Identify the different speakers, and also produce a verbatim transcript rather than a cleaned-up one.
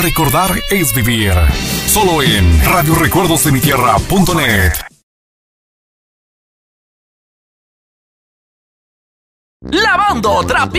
Speaker 1: Recordar es vivir. Solo en radio recuerdos de mi tierra punto net.
Speaker 2: Lavando, trapi.